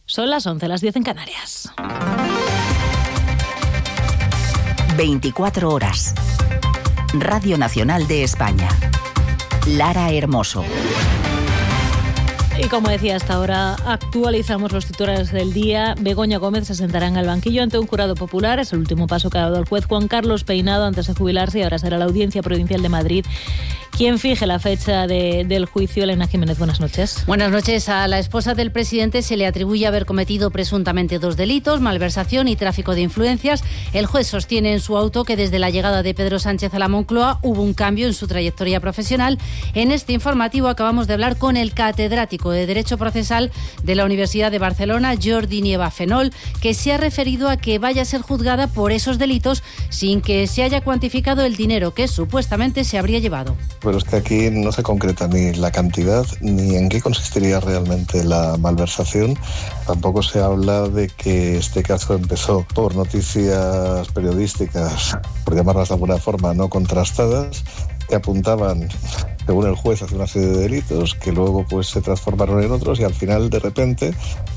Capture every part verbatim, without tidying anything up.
Son las once, las diez en Canarias. veinticuatro horas. Radio Nacional de España. Lara Hermoso. Y como decía, hasta ahora actualizamos los titulares del día. Begoña Gómez se sentará en el banquillo ante un jurado popular. Es el último paso que ha dado el juez Juan Carlos Peinado antes de jubilarse, y ahora será la Audiencia Provincial de Madrid quien fije la fecha de, del juicio. Elena Jiménez, buenas noches. Buenas noches. A la esposa del presidente se le atribuye haber cometido presuntamente dos delitos: malversación y tráfico de influencias. El juez sostiene en su auto que desde la llegada de Pedro Sánchez a la Moncloa hubo un cambio en su trayectoria profesional. En este informativo acabamos de hablar con el catedrático de Derecho Procesal de la Universidad de Barcelona, Jordi Nieva Fenol, que se ha referido a que vaya a ser juzgada por esos delitos sin que se haya cuantificado el dinero que supuestamente se habría llevado. Pero es que aquí no se concreta ni la cantidad ni en qué consistiría realmente la malversación. Tampoco se habla de que este caso empezó por noticias periodísticas, por llamarlas de alguna forma, no contrastadas, que apuntaban, según el juez, hacia una serie de delitos que luego pues se transformaron en otros, y al final, de repente,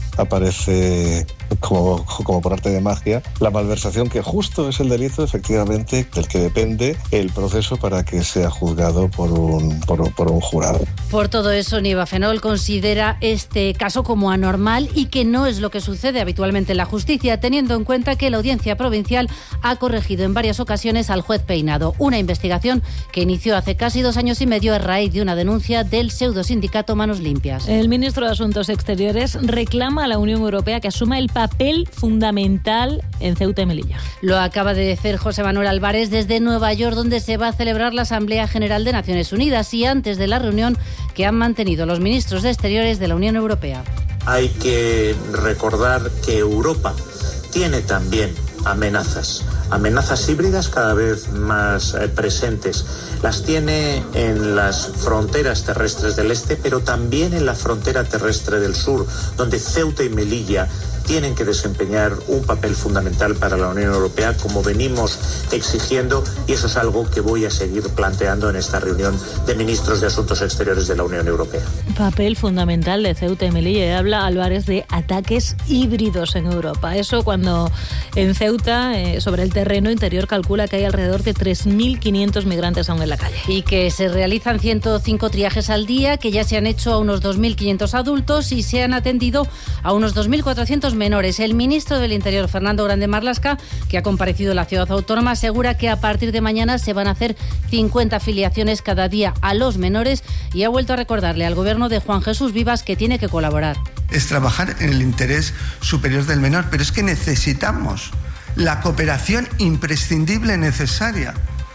aparece como, como por arte de magia la malversación, que justo es el delito, efectivamente, del que depende el proceso para que sea juzgado por un, por, por un jurado. Por todo eso, Nieva Fenol considera este caso como anormal y que no es lo que sucede habitualmente en la justicia, teniendo en cuenta que la Audiencia Provincial ha corregido en varias ocasiones al juez Peinado. Una investigación que inició hace casi dos años y medio a raíz de una denuncia del pseudosindicato Manos Limpias. El ministro de Asuntos Exteriores reclama a la Unión Europea que asuma el papel fundamental en Ceuta y Melilla. Lo acaba de decir José Manuel Álvarez desde Nueva York, donde se va a celebrar la Asamblea General de Naciones Unidas, y antes de la reunión que han mantenido los ministros de Exteriores de la Unión Europea. Hay que recordar que Europa tiene también amenazas, amenazas híbridas cada vez más eh, presentes. Las tiene en las fronteras terrestres del este, pero también en la frontera terrestre del sur, donde Ceuta y Melilla tienen que desempeñar un papel fundamental para la Unión Europea, como venimos exigiendo, y eso es algo que voy a seguir planteando en esta reunión de ministros de Asuntos Exteriores de la Unión Europea. Papel fundamental de Ceuta y Melilla. Y habla Álvarez de ataques híbridos en Europa. Eso cuando en Ceuta, eh, sobre el terreno interior, calcula que hay alrededor de tres mil quinientos migrantes aún en la calle. Y que se realizan ciento cinco triajes al día, que ya se han hecho a unos dos mil quinientos adultos y se han atendido a unos dos mil cuatrocientos menores. El ministro del Interior, Fernando Grande Marlaska, que ha comparecido en la ciudad autónoma, asegura que a partir de mañana se van a hacer cincuenta afiliaciones cada día a los menores, y ha vuelto a recordarle al gobierno de Juan Jesús Vivas que tiene que colaborar. Es trabajar en el interés superior del menor, pero es que necesitamos la cooperación imprescindible, necesaria,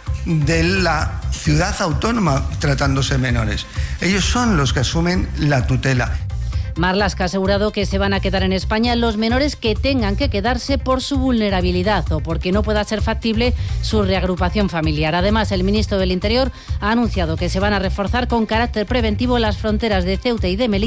de la ciudad autónoma tratándose menores. Ellos son los que asumen la tutela. Marlaska ha asegurado que se van a quedar en España los menores que tengan que quedarse por su vulnerabilidad o porque no pueda ser factible su reagrupación familiar. Además, el ministro del Interior ha anunciado que se van a reforzar con carácter preventivo las fronteras de Ceuta y de Melilla